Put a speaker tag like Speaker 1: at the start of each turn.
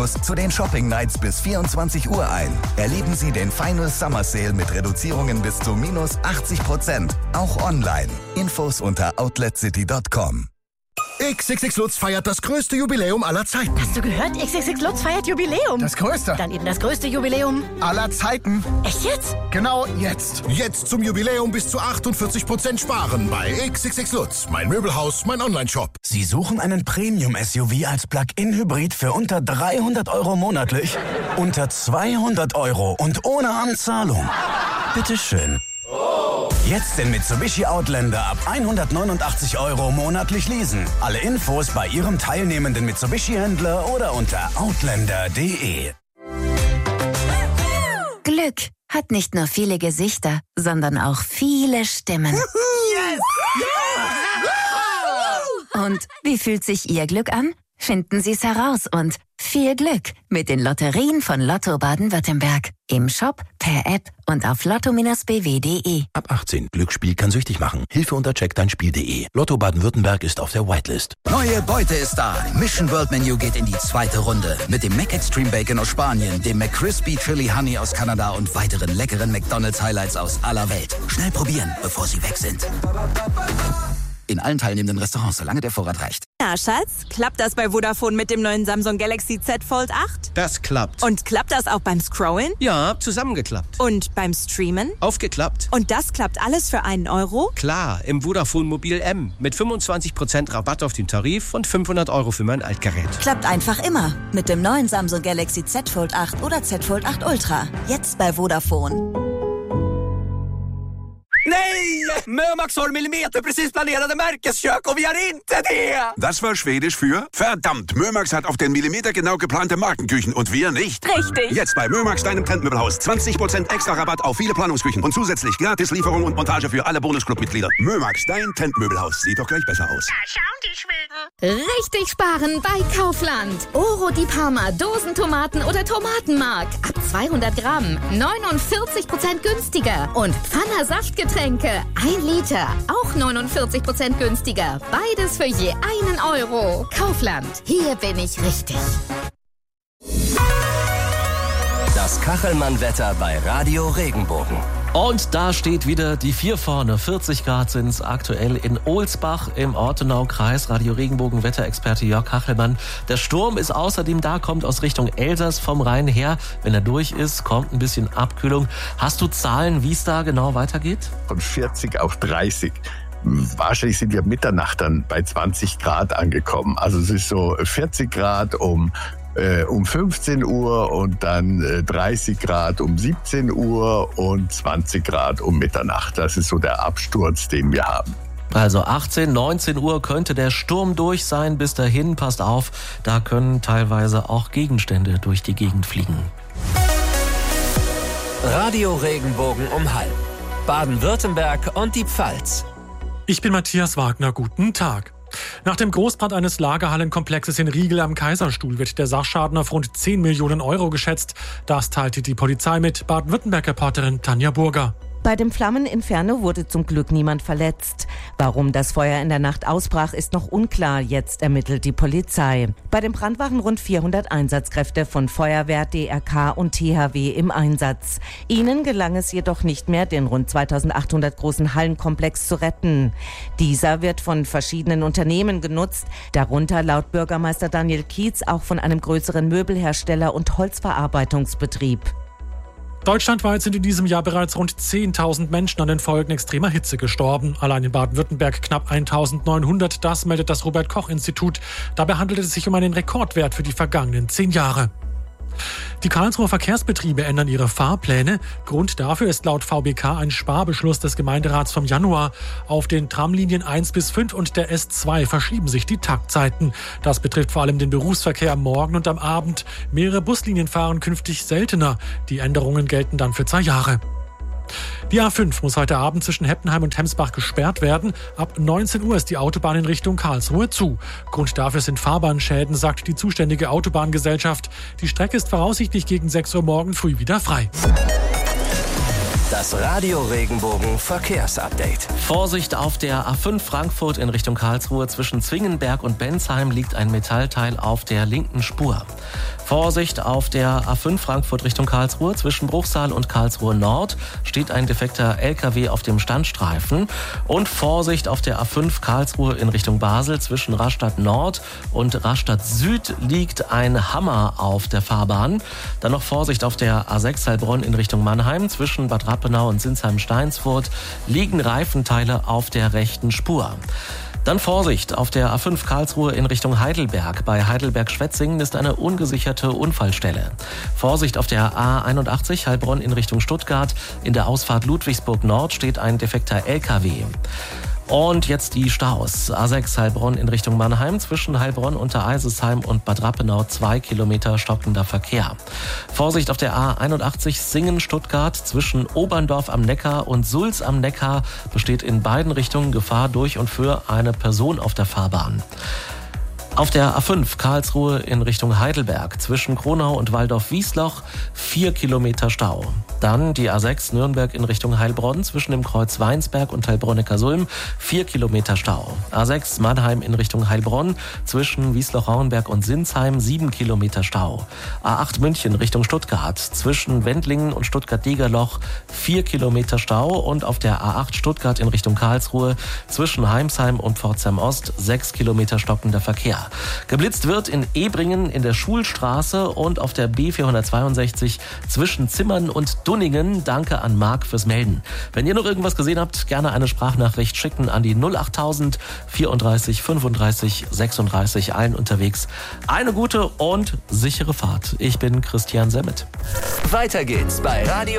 Speaker 1: Infos zu den Shopping Nights bis 24 Uhr ein. Erleben Sie den Final Summer Sale mit Reduzierungen bis zu minus 80%. Auch online. Infos unter outletcity.com.
Speaker 2: XXX Lutz feiert das größte Jubiläum aller Zeiten.
Speaker 3: Hast du gehört? XXX Lutz feiert Jubiläum.
Speaker 2: Das größte?
Speaker 3: Dann eben das größte Jubiläum
Speaker 2: aller Zeiten.
Speaker 3: Echt jetzt?
Speaker 2: Genau jetzt. Jetzt zum Jubiläum bis zu 48% sparen bei XXX Lutz. Mein Möbelhaus, mein Onlineshop.
Speaker 4: Sie suchen einen Premium-SUV als Plug-in-Hybrid für unter 300 € monatlich? Unter 200 € und ohne Anzahlung. Bitteschön. Jetzt den Mitsubishi Outlander ab 189 € monatlich leasen. Alle Infos bei Ihrem teilnehmenden Mitsubishi-Händler oder unter outlander.de.
Speaker 5: Glück hat nicht nur viele Gesichter, sondern auch viele Stimmen.
Speaker 3: Yes!
Speaker 5: Und wie fühlt sich Ihr Glück an? Finden Sie es heraus und viel Glück mit den Lotterien von Lotto Baden-Württemberg. Im Shop, per App und auf lotto-bw.de.
Speaker 6: Ab 18. Glücksspiel kann süchtig machen. Hilfe unter checkdeinspiel.de. Lotto Baden-Württemberg ist auf der Whitelist.
Speaker 7: Neue Beute ist da. Mission World Menu geht in die zweite Runde. Mit dem McExtreme Bacon aus Spanien, dem McCrispy Chili Honey aus Kanada und weiteren leckeren McDonald's Highlights aus aller Welt. Schnell probieren, bevor sie weg sind. In allen teilnehmenden Restaurants, solange der Vorrat reicht.
Speaker 8: Na, Schatz, klappt das bei Vodafone mit dem neuen Samsung Galaxy Z Fold 8?
Speaker 9: Das klappt.
Speaker 8: Und klappt das auch beim Scrollen?
Speaker 9: Ja, zusammengeklappt.
Speaker 8: Und beim Streamen?
Speaker 9: Aufgeklappt.
Speaker 8: Und das klappt alles für einen Euro?
Speaker 9: Klar, im Vodafone Mobil M. Mit 25% Rabatt auf den Tarif und 500 € für mein Altgerät.
Speaker 10: Klappt einfach immer. Mit dem neuen Samsung Galaxy Z Fold 8 oder Z Fold 8 Ultra. Jetzt bei Vodafone.
Speaker 11: Nej! Mömax har millimeter precis planerade märkeskök och vi har inte det!
Speaker 12: Das war Schwedisch für verdammt, Mömax hat auf den Millimeter genau geplante Markenküchen und wir nicht.
Speaker 8: Richtig.
Speaker 12: Jetzt bei Mömax, deinem Trendmöbelhaus. 20% extra Rabatt auf viele Planungsküchen und zusätzlich Gratislieferung und Montage für alle Bonusclub-Mitglieder. Mömax, dein Trendmöbelhaus. Sieht doch gleich besser aus.
Speaker 13: Da schauen die Schweden. Richtig sparen bei Kaufland. Oro di Parma, Dosentomaten oder Tomatenmark. Ab 200 Gramm 49% günstiger. Und Pfanner Saftgetränke 1 Liter, auch 49% günstiger. Beides für je 1 Euro. Kaufland, hier bin ich richtig.
Speaker 14: Das Kachelmann-Wetter bei Radio Regenbogen.
Speaker 15: Und da steht wieder die 4 vorne. 40 Grad sind es aktuell in Ohlsbach im Ortenau-Kreis. Radio Regenbogen Wetterexperte Jörg Kachelmann. Der Sturm ist außerdem da, kommt aus Richtung Elsass vom Rhein her. Wenn er durch ist, kommt ein bisschen Abkühlung. Hast du Zahlen, wie es da genau weitergeht?
Speaker 16: Von 40 auf 30. Wahrscheinlich sind wir Mitternacht dann bei 20 Grad angekommen. Also es ist so 40 Grad um 15 Uhr und dann 30 Grad um 17 Uhr und 20 Grad um Mitternacht. Das ist so der Absturz, den wir haben.
Speaker 15: Also 18, 19 Uhr könnte der Sturm durch sein. Bis dahin, passt auf, da können teilweise auch Gegenstände durch die Gegend fliegen.
Speaker 14: Radio Regenbogen um Halb. Baden-Württemberg und die Pfalz.
Speaker 17: Ich bin Matthias Wagner, guten Tag. Nach dem Großbrand eines Lagerhallenkomplexes in Riegel am Kaiserstuhl wird der Sachschaden auf rund 10 Millionen Euro geschätzt. Das teilte die Polizei mit. Baden-Württemberg-Reporterin Tanja Burger.
Speaker 18: Bei dem Flammeninferno wurde zum Glück niemand verletzt. Warum das Feuer in der Nacht ausbrach, ist noch unklar. Jetzt ermittelt die Polizei. Bei dem Brand waren rund 400 Einsatzkräfte von Feuerwehr, DRK und THW im Einsatz. Ihnen gelang es jedoch nicht mehr, den rund 2800 großen Hallenkomplex zu retten. Dieser wird von verschiedenen Unternehmen genutzt, darunter laut Bürgermeister Daniel Kietz auch von einem größeren Möbelhersteller und Holzverarbeitungsbetrieb.
Speaker 17: Deutschlandweit sind in diesem Jahr bereits rund 10.000 Menschen an den Folgen extremer Hitze gestorben. Allein in Baden-Württemberg knapp 1.900. Das meldet das Robert-Koch-Institut. Dabei handelt es sich um einen Rekordwert für die vergangenen 10 Jahre. Die Karlsruher Verkehrsbetriebe ändern ihre Fahrpläne. Grund dafür ist laut VBK ein Sparbeschluss des Gemeinderats vom Januar. Auf den Tramlinien 1 bis 5 und der S2 verschieben sich die Taktzeiten. Das betrifft vor allem den Berufsverkehr am Morgen und am Abend. Mehrere Buslinien fahren künftig seltener. Die Änderungen gelten dann für 2 Jahre. Die A5 muss heute Abend zwischen Heppenheim und Hemsbach gesperrt werden. Ab 19 Uhr ist die Autobahn in Richtung Karlsruhe zu. Grund dafür sind Fahrbahnschäden, sagt die zuständige Autobahngesellschaft. Die Strecke ist voraussichtlich gegen 6 Uhr morgen früh wieder frei.
Speaker 14: Das Radio Regenbogen Verkehrsupdate.
Speaker 15: Vorsicht auf der A5 Frankfurt in Richtung Karlsruhe. Zwischen Zwingenberg und Bensheim liegt ein Metallteil auf der linken Spur. Vorsicht auf der A5 Frankfurt Richtung Karlsruhe. Zwischen Bruchsal und Karlsruhe Nord steht ein defekter LKW auf dem Standstreifen. Und Vorsicht auf der A5 Karlsruhe in Richtung Basel. Zwischen Rastatt Nord und Rastatt Süd liegt ein Hammer auf der Fahrbahn. Dann noch Vorsicht auf der A6 Heilbronn in Richtung Mannheim. Zwischen Bad Rappenau und Sinsheim-Steinsfurt liegen Reifenteile auf der rechten Spur. Dann Vorsicht auf der A5 Karlsruhe in Richtung Heidelberg. Bei Heidelberg-Schwetzingen ist eine ungesicherte Unfallstelle. Vorsicht auf der A81 Heilbronn in Richtung Stuttgart. In der Ausfahrt Ludwigsburg Nord steht ein defekter LKW. Und jetzt die Staus. A6 Heilbronn in Richtung Mannheim. Zwischen Heilbronn, Untereisesheim und Bad Rappenau 2 Kilometer stockender Verkehr. Vorsicht auf der A81 Singen-Stuttgart. Zwischen Oberndorf am Neckar und Sulz am Neckar besteht in beiden Richtungen Gefahr durch und für eine Person auf der Fahrbahn. Auf der A5 Karlsruhe in Richtung Heidelberg zwischen Kronau und Waldorf-Wiesloch 4 Kilometer Stau. Dann die A6 Nürnberg in Richtung Heilbronn zwischen dem Kreuz Weinsberg und Heilbronn-Neckarsulm 4 Kilometer Stau. A6 Mannheim in Richtung Heilbronn zwischen Wiesloch-Rauenberg und Sinsheim 7 Kilometer Stau. A8 München Richtung Stuttgart zwischen Wendlingen und Stuttgart-Degerloch 4 Kilometer Stau. Und auf der A8 Stuttgart in Richtung Karlsruhe zwischen Heimsheim und Pforzheim Ost 6 Kilometer stockender Verkehr. Geblitzt wird in Ebringen in der Schulstraße und auf der B462 zwischen Zimmern und Dunningen. Danke an Marc fürs Melden. Wenn ihr noch irgendwas gesehen habt, gerne eine Sprachnachricht schicken an die 08000 34 35 36. Allen unterwegs eine gute und sichere Fahrt. Ich bin Christian Semmet.
Speaker 14: Weiter geht's bei Radio